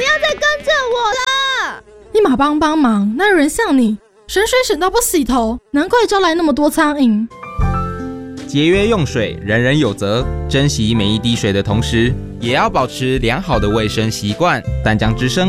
不要再跟着我了！ 你马帮忙，哪有人像你省水省到不洗头，难怪招来那么多苍蝇。 节约用水，人人有责。珍惜每一滴水的同时，也要保持良好的卫生习惯。淡江之声